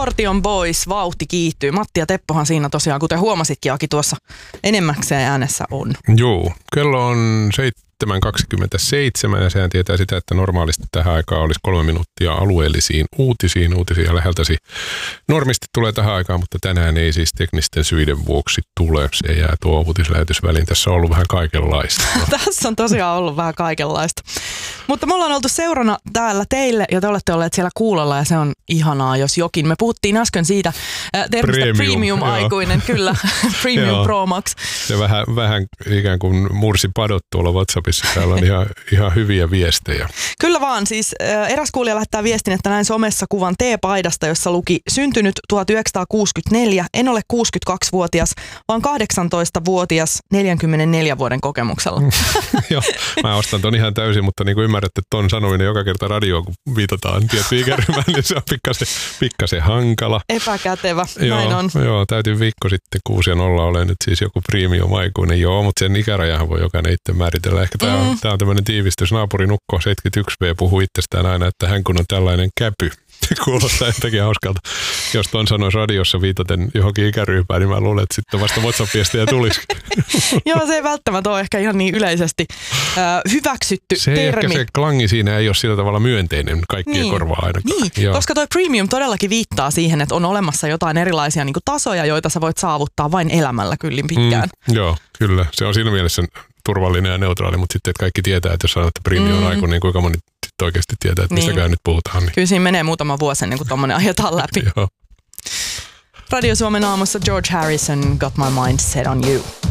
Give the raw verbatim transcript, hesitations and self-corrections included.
Scorpion Boys, vauhti kiihtyy. Matti ja Teppohan siinä tosiaan, kuten huomasitkin, Aki tuossa enemmäkseen äänessä on. Joo, kello on seitsemän kaksikymmentäseitsemän ja sehän tietää sitä, että normaalisti tähän aikaan olisi kolme minuuttia alueellisiin uutisiin. Uutisia läheltäsi normisti tulee tähän aikaan, mutta tänään ei siis teknisten syiden vuoksi tule. Se jää tuo uutislähetysväliin. Tässä on ollut vähän kaikenlaista. Tässä on tosiaan ollut vähän kaikenlaista. Mutta me ollaan oltu seurana täällä teille ja te olette olleet siellä kuulolla ja se on ihanaa, jos jokin. Me puhuttiin äsken siitä, äh, termistä premium-aikuinen, kyllä, Premium Pro Max. Se vähän, vähän ikään kuin mursi padot tuolla WhatsAppissa. Täällä on ihan, ihan hyviä viestejä. Kyllä vaan, siis äh, eräs kuulija lähettää viestin, että näin somessa kuvan T-paidasta, jossa luki syntynyt tuhatyhdeksänsataakuusikymmentäneljä, en ole kuusikymmentäkaksivuotias, vaan kahdeksantoistavuotias neljänkymmenenneljän vuoden kokemuksella. Joo, mä ostan ton ihan täysin, mutta niin kuin ymmärrätte, ton sanominen joka kerta radioon, kun viitataan tiettyyn ikäryhmään, niin se on pikkasen, pikkasen hankala. Epäkätevä, näin joo, on. Joo, täytin viikko sitten kuusi ja nolla olen nyt siis joku premium-aikuinen. Joo, mutta sen ikärajahan voi jokainen itse määritellä. Ehkä tää on, mm. tää on tämmöinen tiivistys. Naapuri Nukko seitsemänkymmentäyksi vuotias puhuu itsestään aina, että hän kun on tällainen käpy. Kuulostaa jotenkin hauskalta. Jos ton sanoisi radiossa viitaten johonkin ikäryhmään, niin mä luulen, että sitten vasta WhatsApp-viestejä tulisi. Joo, se ei välttämättä ole ehkä ihan niin yleisesti äh, hyväksytty se termi. Ehkä se klangi siinä ei ole sillä tavalla myönteinen kaikkien niin. korvaa ainakaan. Niin, Joo. koska toi premium todellakin viittaa siihen, että on olemassa jotain erilaisia niin kuin tasoja, joita sä voit saavuttaa vain elämällä kyllin pitkään. Mm, joo, kyllä. Se on siinä mielessä turvallinen ja neutraali, mutta sitten että kaikki tietää, että jos sanoo, että premium on mm. aikuinen, niin kuinka moni oikeasti tietää, että niin. mistäkään nyt puhutaan. Niin. Kyllä siinä menee muutama vuosi ennen kuin tommonen ajetaan läpi. Joo. Radio Suomen aamussa George Harrison, Got My Mind Set On You.